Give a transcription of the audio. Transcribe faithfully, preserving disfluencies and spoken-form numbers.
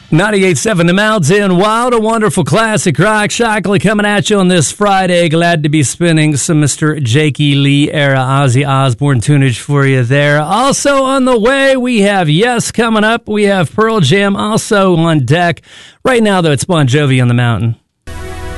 ninety-eight point seven The Mountain, Wild, a wonderful classic rock. Shockley coming at you on this Friday. Glad to be spinning some Mister Jakey Lee era Ozzy Osbourne tunage for you there. Also on the way, we have Yes coming up. We have Pearl Jam also on deck. Right now, though, it's Bon Jovi on the Mountain.